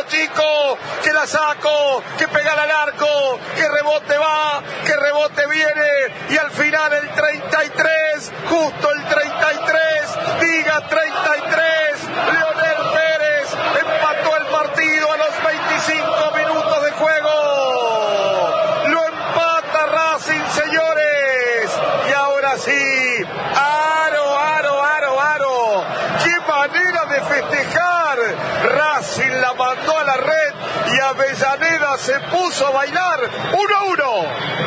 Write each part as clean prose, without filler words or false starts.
Chico, que la saco, que pegar al arco, que rebote va, que rebote viene, y al final el 33, justo el 33, diga 33, Leonel Pérez empató el partido a los 25 minutos de juego. Lo empata Racing, señores, y ahora sí, aro, aro, aro, aro. ¡Qué manera de festejar! Racing la mandó a la red y Avellaneda se puso a bailar. 1-1.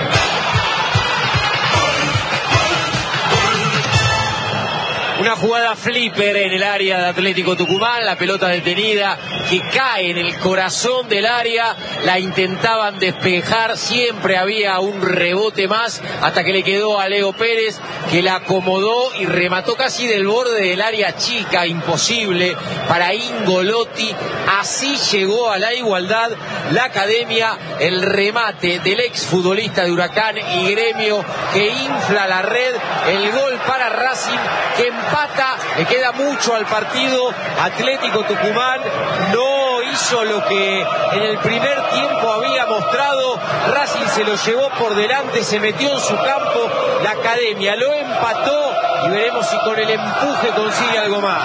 Una jugada flipper en el área de Atlético Tucumán, la pelota detenida que cae en el corazón del área, la intentaban despejar, siempre había un rebote más, hasta que le quedó a Leo Pérez, que la acomodó y remató casi del borde del área chica, imposible para Ingolotti. Así llegó a la igualdad la Academia, el remate del exfutbolista de Huracán y Gremio que infla la red, el gol para Racing que empata, le queda mucho al partido. Atlético Tucumán no hizo lo que en el primer tiempo había mostrado, Racing se lo llevó por delante, se metió en su campo, la Academia lo empató y veremos si con el empuje consigue algo más.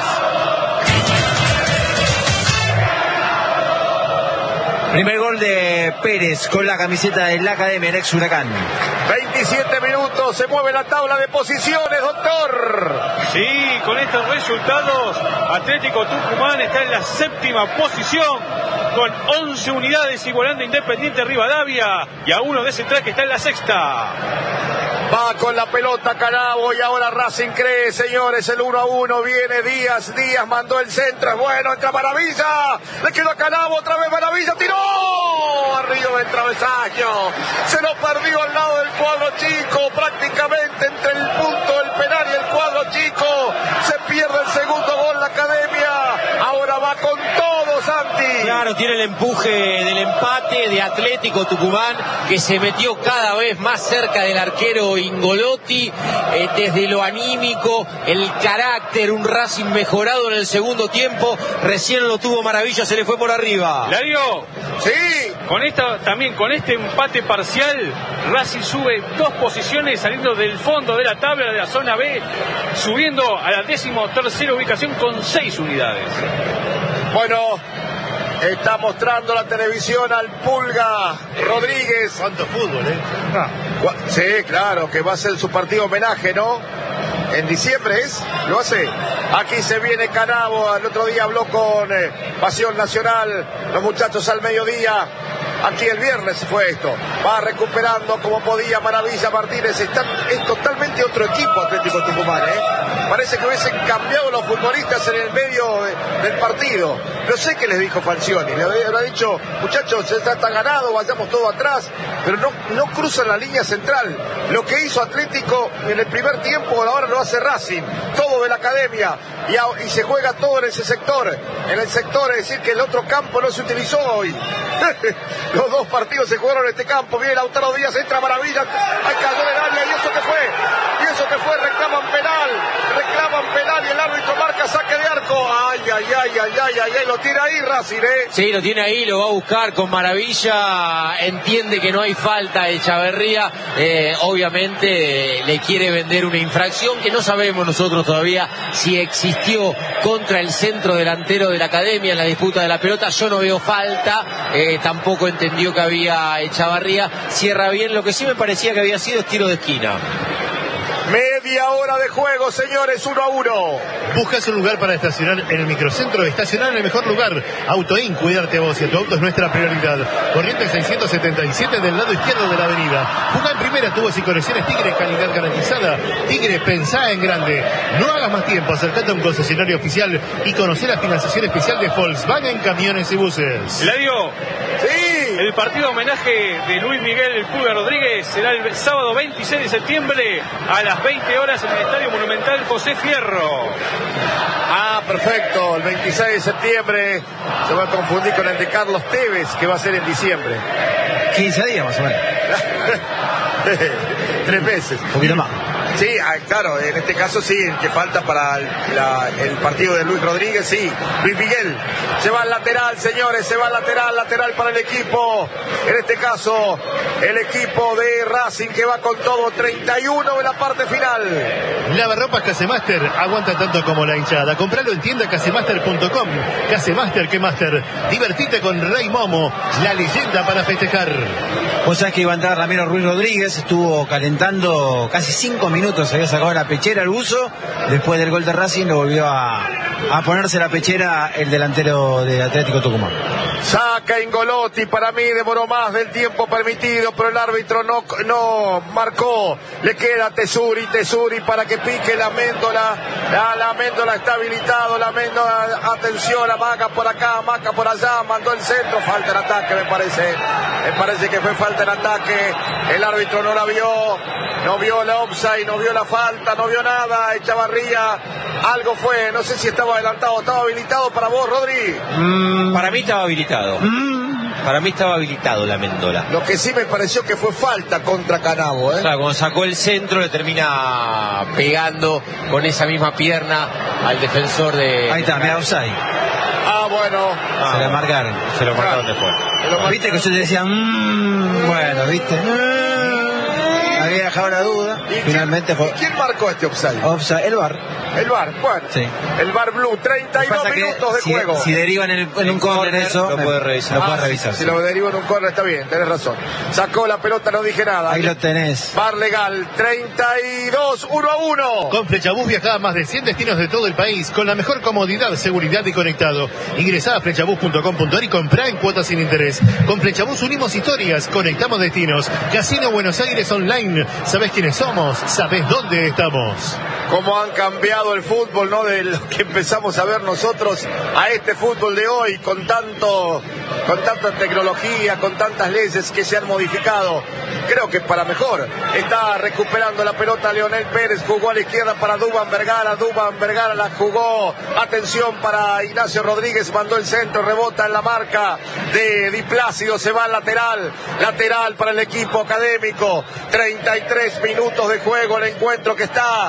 Primer gol de Pérez con la camiseta de la Academia, el ex Huracán. 27 minutos, se mueve la tabla de posiciones, doctor. Sí, con estos resultados, Atlético Tucumán está en la séptima posición, con 11 unidades, igualando Independiente Rivadavia, y a uno de ese tres que está en la sexta. Va con la pelota Canavo y ahora Racing cree, señores, el 1-1, viene Díaz mandó el centro, es bueno, entra Maravilla, le quedó a Canavo, otra vez Maravilla, tiró, arriba del travesaño, se lo perdió al lado del cuadro chico, prácticamente entre el punto del penal y el cuadro chico, se pierde el segundo gol la Academia, ahora va con todo, Santi. Claro, tiene el empuje del empate de Atlético Tucumán, que se metió cada vez más cerca del arquero Ingolotti, desde lo anímico, el carácter, un Racing mejorado en el segundo tiempo, recién lo tuvo Maravilla, se le fue por arriba. Lario, sí, con este empate parcial, Racing sube 2 posiciones, saliendo del fondo de la tabla de la zona B, subiendo a la 13ª ubicación con 6 unidades. Bueno, está mostrando la televisión al Pulga Rodríguez. ¿Cuánto fútbol, Sí, claro, que va a ser su partido homenaje, ¿no? En diciembre lo hace. Aquí se viene Canavo, el otro día habló con Pasión Nacional, los muchachos al mediodía. Aquí el viernes fue esto. Va recuperando como podía Maravilla Martínez. Es totalmente otro equipo Atlético Tucumán, Parece que hubiesen cambiado los futbolistas en el medio del partido. No sé qué les dijo Falcioni. Le habrá dicho, muchachos, ya está ganado, vayamos todo atrás. Pero no cruzan la línea central. Lo que hizo Atlético en el primer tiempo, ahora lo hace Racing. Todo de la Academia. Y se juega todo en ese sector. En el sector, es decir, que el otro campo no se utilizó hoy. Los 2 partidos se jugaron en este campo. Viene Lautaro Díaz, entra Maravilla, hay cayó en el área, y eso que fue, reclaman penal y el árbitro marca saque de arco. Ay, lo tira ahí Racing, Sí, lo tiene ahí, lo va a buscar con Maravilla, entiende que no hay falta de Echaverría, obviamente le quiere vender una infracción que no sabemos nosotros todavía si existió contra el centro delantero de la Academia en la disputa de la pelota. Yo no veo falta, tampoco entendió que había Echavarría, cierra bien, lo que sí me parecía que había sido es tiro de esquina. Media hora de juego, señores, 1-1. ¿Buscas un lugar para estacionar en el microcentro? Estacionar en el mejor lugar. Autoin, cuidarte a vos y a tu auto es nuestra prioridad. Corrientes 677 del lado izquierdo de la avenida. Jugá en primera, tubos y conexiones Tigre, calidad garantizada. Tigre, pensá en grande. No hagas más tiempo, acercate a un concesionario oficial y conocer la financiación especial de Volkswagen Camiones y Buses. Ladio, sí. El partido homenaje de Luis Miguel El Pulga Rodríguez será el sábado 26 de septiembre a las 20 horas en el Estadio Monumental José Fierro. Ah, perfecto. El 26 de septiembre se va a confundir con el de Carlos Tevez, que va a ser en diciembre. 15 días más o menos. 3 meses. Un poquito más. Sí, claro, en este caso sí, el que falta para el partido de Luis Rodríguez, sí. Luis Miguel se va al lateral, señores, se va al lateral para el equipo. En este caso, el equipo de Racing que va con todo, 31 en la parte final. Lavarropas Casemaster, aguanta tanto como la hinchada. Compralo en tienda casemaster.com. Casemaster, que Master. Divertite con Rey Momo, la leyenda para festejar. Vos sabés que iba a entrar Ramiro Ruiz Rodríguez, estuvo calentando casi 5 minutos, se había sacado la pechera al buzo, después del gol de Racing lo volvió a ponerse la pechera el delantero de Atlético Tucumán. Saca Ingolotti, para mí demoró más del tiempo permitido, pero el árbitro no marcó. Le queda Tesuri para que pique la Méndola. La Méndola está habilitado, la Méndola, atención, amaca por acá, amaca por allá, mandó el centro, falta en ataque me parece que fue falta en ataque. El árbitro no la vio, no vio la offside, no vio la falta, no vio nada. Echavarría, algo fue, no sé si estaba adelantado, estaba habilitado para vos, Rodri. Para mí estaba habilitado. Para mí estaba habilitado la Méndola. Lo que sí me pareció que fue falta contra Canavo, ¿eh? Claro, cuando sacó el centro le termina pegando con esa misma pierna al defensor de... Ahí está, mira, offside. Bueno. Se la marcaron. Se lo marcaron después. Viste que yo te decía, bueno, viste. Había dejado la duda. Finalmente fue. ¿Quién marcó este offside? Offside, el VAR. El VAR, bueno. Sí. El VAR Blue, 32 minutos de juego. Si derivan en un córner eso, lo puede revisar. Lo puede revisar. Si lo deriva en un córner está bien, tenés razón. Sacó la pelota, no dije nada. Ahí lo tenés. VAR legal, 32, 1-1. Con Flechabús viajá a más de 100 destinos de todo el país con la mejor comodidad, seguridad y conectado. Ingresá a flechabús.com.ar y comprá en cuotas sin interés. Con Flechabús unimos historias, conectamos destinos. Casino Buenos Aires Online. ¿Sabés quiénes somos? ¿Sabés dónde estamos? Cómo han cambiado el fútbol, ¿no? De lo que empezamos a ver nosotros a este fútbol de hoy, con tanta tecnología, con tantas leyes que se han modificado. Creo que para mejor. Está recuperando la pelota Leonel Pérez, jugó a la izquierda para Dubán Vergara la jugó, atención para Ignacio Rodríguez, mandó el centro, rebota en la marca de Di Plácido, se va al lateral para el equipo académico. 33 minutos de juego, el encuentro que está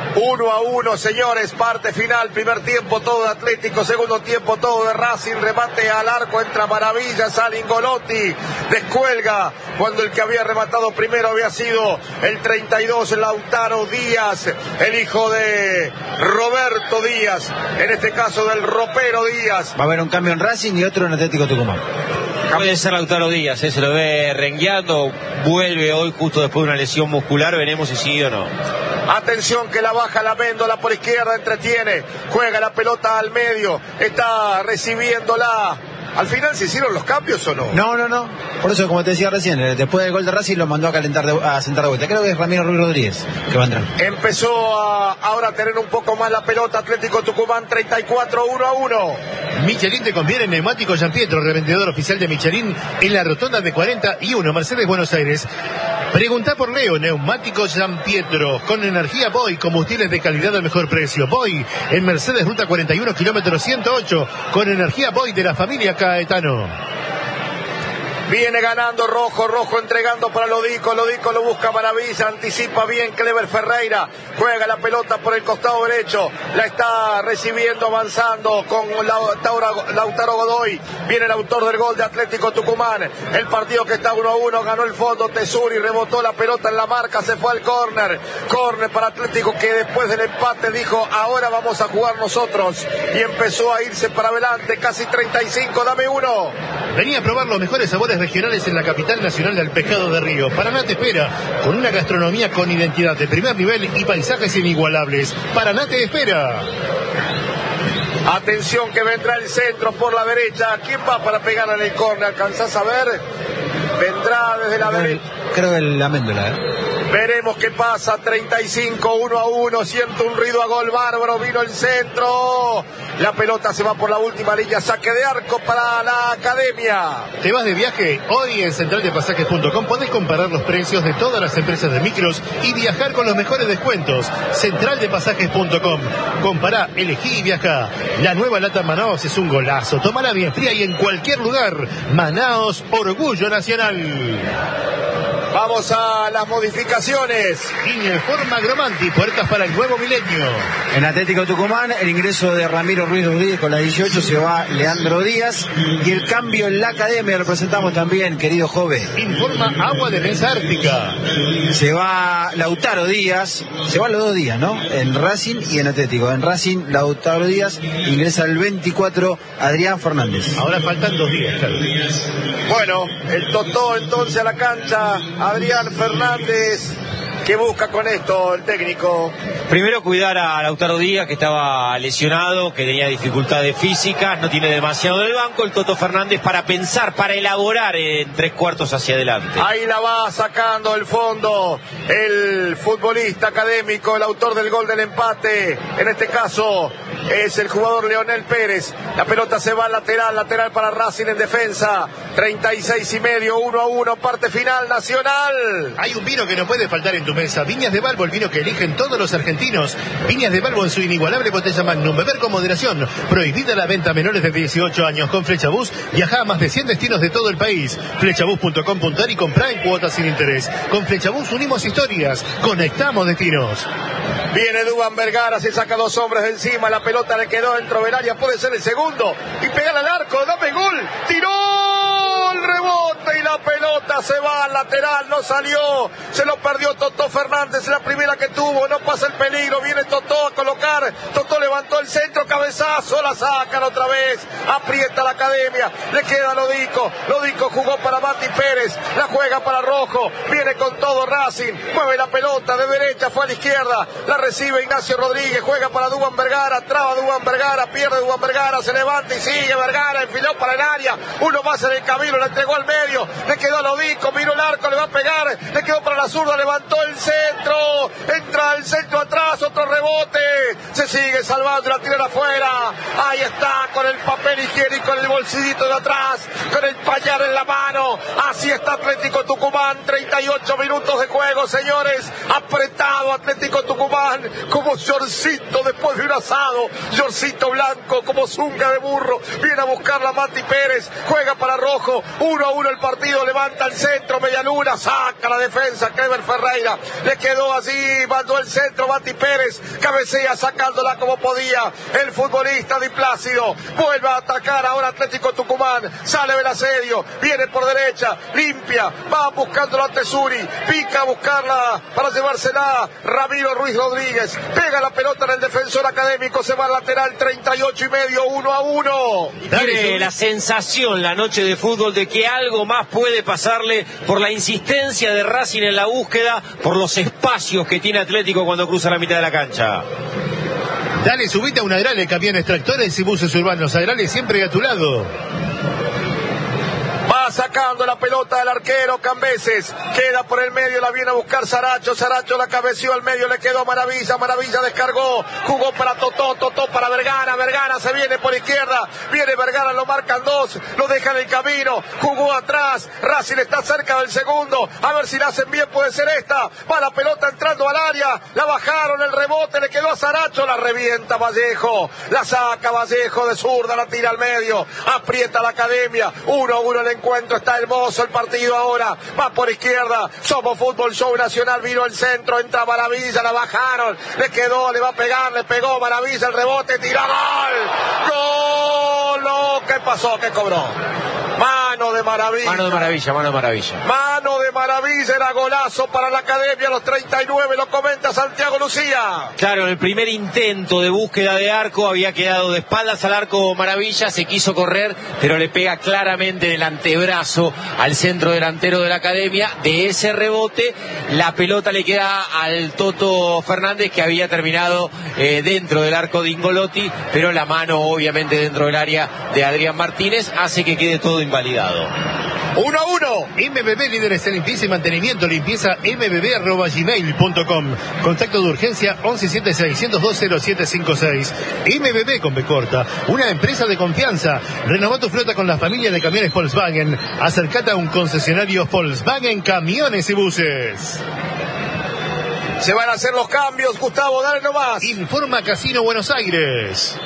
1-1, señores, parte final, primer tiempo todo de Atlético, segundo tiempo todo de Racing, remate al arco, entra Maravilla, sale Ingolotti, descuelga cuando el que había rematado primero había sido el 32, Lautaro Díaz, el hijo de Roberto Díaz, en este caso del ropero Díaz. Va a haber un cambio en Racing y otro en Atlético Tucumán. Puede ser Lautaro Díaz, se lo ve rengueando, vuelve hoy justo después de una lesión muscular, veremos si sigue o no. Atención que la baja la Méndola por izquierda, entretiene, juega la pelota al medio, está recibiéndola. ¿Al final se hicieron los cambios o no? No. Por eso, como te decía recién, después del gol de Racing lo mandó a calentar, a sentar de vuelta. Creo que es Ramiro Ruiz Rodríguez que va a entrar. Empezó a ahora tener un poco más la pelota Atlético Tucumán, 34, 1-1. Michelin te conviene en Neumáticos Giampietro, revendedor oficial de Michelin en la rotonda de 41, Mercedes, Buenos Aires. Preguntá por Leo, Neumáticos Giampietro, con energía Boy, combustibles de calidad al mejor precio. Boy, en Mercedes, ruta 41, kilómetro 108, con energía Boy de la familia Caetano. Viene ganando Rojo entregando para Lodico lo busca Maravilla, anticipa bien Clever Ferreira, juega la pelota por el costado derecho, la está recibiendo, avanzando con Lautaro Godoy, viene el autor del gol de Atlético Tucumán, el partido que está 1-1, ganó el fondo Tesuri, rebotó la pelota en la marca, se fue al córner para Atlético que después del empate dijo, ahora vamos a jugar nosotros, y empezó a irse para adelante, casi 35, dame uno. Venía a probar los mejores sabores regionales en la capital nacional del pescado de Río. Paraná te espera, con una gastronomía con identidad de primer nivel y paisajes inigualables. Paraná te espera. Atención que vendrá el centro por la derecha. ¿Quién va para pegar en el córner? ¿Alcanzás a ver? Vendrá desde la derecha. Creo que la Méndola, Veremos qué pasa, 35, 1-1, siento un ruido a gol bárbaro, vino el centro, la pelota se va por la última línea, saque de arco para la academia. ¿Te vas de viaje? Hoy en centraldepasajes.com podés comparar los precios de todas las empresas de micros y viajar con los mejores descuentos. Centraldepasajes.com, compará, elegí y viajá. La nueva lata Manaos es un golazo, tómala bien fría y en cualquier lugar. Manaos, orgullo nacional. Vamos a las modificaciones. Informa Gromanti, puertas para el nuevo milenio. En Atlético Tucumán, el ingreso de Ramiro Ruiz Rodríguez con la 18, se va Leandro Díaz. Y el cambio en la academia lo presentamos también, querido Jove. Informa Agua de Mesa Ártica. Se va Lautaro Díaz, se van los 2 días, ¿no? En Racing y en Atlético. En Racing, Lautaro Díaz, ingresa el 24, Adrián Fernández. Ahora faltan 2 días, claro. Bueno, el Totó entonces a la cancha, Adrián Fernández. ¿Qué busca con esto el técnico? Primero cuidar a Lautaro Díaz, que estaba lesionado, que tenía dificultades físicas, no tiene demasiado del banco. El Toto Fernández para pensar, para elaborar en 3/4 hacia adelante. Ahí la va sacando del fondo el futbolista académico, el autor del gol del empate. En este caso es el jugador Leonel Pérez. La pelota se va al lateral para Racing en defensa. 36,5, 1-1, parte final, Nacional. Hay un vino que no puede faltar en tu mesa. Viñas de Balbo, el vino que eligen todos los argentinos. Viñas de Balbo en su inigualable botella Magnum. Beber con moderación. Prohibida la venta a menores de 18 años. Con Flechabús viaja a más de 100 destinos de todo el país. Flechabús.com.ar y comprá en cuotas sin interés. Con Flechabús unimos historias. Conectamos destinos. Viene Duván Vergara, se saca 2 hombres de encima. La pelota le quedó dentro del área. Puede ser el segundo. Y pegar al arco. Dame gol. Tiró el rebote y la pelota se va al lateral. No salió. Se lo perdió Totó Fernández, la primera que tuvo, no pasa el peligro, viene Totó a colocar, Totó levantó el centro, cabezazo, la sacan otra vez, aprieta la academia, le queda Lodico jugó para Mati Pérez, la juega para Rojo, viene con todo Racing, mueve la pelota de derecha, fue a la izquierda, la recibe Ignacio Rodríguez, juega para Duván Vergara, traba Duván Vergara, pierde Duván Vergara, se levanta y sigue Vergara, enfiló para el área, uno más en el camino, le entregó al medio, le quedó a Lodico, miró el arco, le va a pegar, le quedó para la zurda, levantó el centro, entra el centro atrás, otro rebote, se sigue salvando, la tira afuera, ahí está, con el papel higiénico en el bolsillito de atrás, con el pañal en la mano, así está Atlético Tucumán, 38 minutos de juego, señores, apretado Atlético Tucumán, como shortcito después de un asado, shortcito blanco, como zunga de burro, viene a buscarla Mati Pérez, juega para Rojo, 1-1 el partido, levanta el centro, Medialuna, saca la defensa, Clever Ferreira, le quedó así, mandó el centro, Mati Pérez, cabecea sacándola como podía, el futbolista Di Plácido, vuelve a atacar ahora Atlético Tucumán, sale del asedio, viene por derecha, limpia, va buscando a Tesuri, pica a buscarla para llevársela, Ramiro Ruiz Rodríguez, pega la pelota en el defensor académico, se va al lateral, 38,5, 1-1. Tiene la sensación la noche de fútbol de que algo más puede pasarle por la insistencia de Racing en la búsqueda, por los espacios que tiene Atlético cuando cruza la mitad de la cancha. Dale, subite a un Agrale, camiones, tractores y buses urbanos. Agrale siempre a tu lado. Va sacando la pelota del arquero Cambeses, queda por el medio, la viene a buscar Saracho la cabeció al medio, le quedó Maravilla descargó, jugó para Totó para Vergara se viene por izquierda, viene Vergara, lo marcan 2, lo deja en el camino, jugó atrás, Racing está cerca del segundo, a ver si la hacen bien, puede ser esta, va la pelota entrando al área, la bajaron, el rebote le quedó a Saracho, la revienta Vallejo, la saca Vallejo de zurda, la tira al medio, aprieta la academia, 1-1 el encuentro, está hermoso el partido ahora, va por izquierda, Somos Fútbol Show Nacional, vino el centro, entra Maravilla, la bajaron, le quedó, le va a pegar, le pegó Maravilla, el rebote, tira gol, ¡oh! ¿Qué pasó? ¿Qué cobró? Mano de Maravilla. Mano de Maravilla. Mano de Maravilla, era golazo para la academia, a los 39, lo comenta Santiago Lucía. Claro, en el primer intento de búsqueda de arco había quedado de espaldas al arco Maravilla, se quiso correr, pero le pega claramente del antebrazo al centro delantero de la academia. De ese rebote, la pelota le queda al Toto Fernández, que había terminado dentro del arco de Ingolotti, pero la mano obviamente dentro del área de Adrián Martínez hace que quede todo invalidado. 1-1. MBB, líderes en limpieza y mantenimiento, limpieza mbb@gmail.com. Contacto de urgencia 1176-102-0756. MBB con B corta, una empresa de confianza. Renová tu flota con la familia de camiones Volkswagen. Acercate a un concesionario Volkswagen Camiones y Buses. Se van a hacer los cambios, Gustavo, dale nomás. Informa Casino Buenos Aires.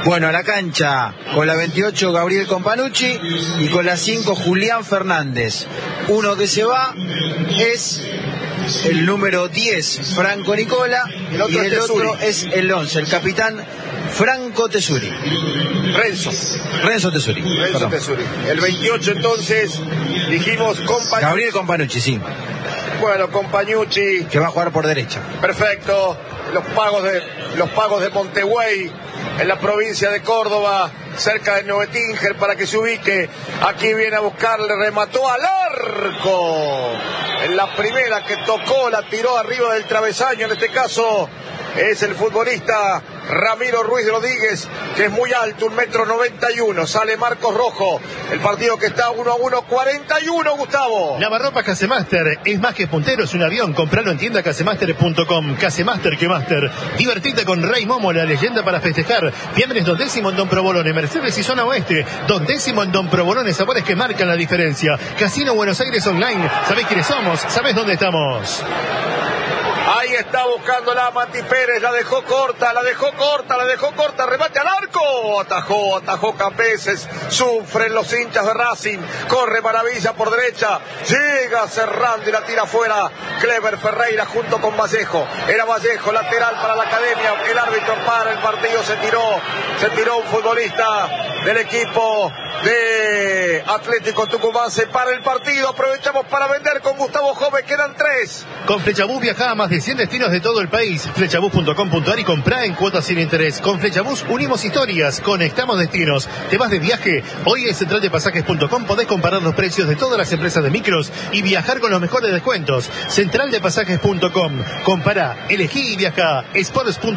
Bueno, a la cancha con la 28 Gabriel Companucci y con la 5 Julián Fernández. Uno que se va es el número 10 Franco Nicola y el otro es el 11, el capitán Franco Tesuri. Renzo Tesuri. El 28 entonces dijimos Gabriel Companucci, sí. Bueno, Companucci, que va a jugar por derecha. Perfecto. Los pagos de Montevideo, en la provincia de Córdoba, cerca de Neuetinger, para que se ubique. Aquí viene a buscarle, remató al arco. En la primera que tocó, la tiró arriba del travesaño. En este caso es el futbolista Ramiro Ruiz Rodríguez, que es muy alto, 1,91 m. Sale Marcos Rojo. El partido que está 1-1, 41, Gustavo. Lavarropas Casemaster es más que puntero, es un avión. Compralo en tienda casemaster.com. Casemaster que Master. Divertite con Rey Momo, la leyenda para festejar. Viernes 2º en Don Provolone, Mercedes y Zona Oeste. 2º en Don Provolone, sabores que marcan la diferencia. Casino Buenos Aires Online. ¿Sabés quiénes somos? ¿Sabés dónde estamos? Ahí está buscando la Mati Pérez, la dejó corta, remate al arco, atajó Cambeses, sufren los hinchas de Racing, corre Maravilla por derecha, llega cerrando y la tira afuera, Clever Ferreira junto con Vallejo, era Vallejo, lateral para la Academia, el árbitro para el partido, se tiró un futbolista del equipo de Atlético Tucumán, se para el partido, aprovechamos para vender con Gustavo Jove, quedan 3. Con Flechabús viaja a más de 100 destinos de todo el país. Flechabús.com.ar y comprá en cuotas sin interés. Con Flechabús unimos historias, conectamos destinos. ¿Te vas de viaje? Hoy en centraldepasajes.com podés comparar los precios de todas las empresas de micros y viajar con los mejores descuentos. Centraldepasajes.com. Compará, elegí y viajá. Sports.com.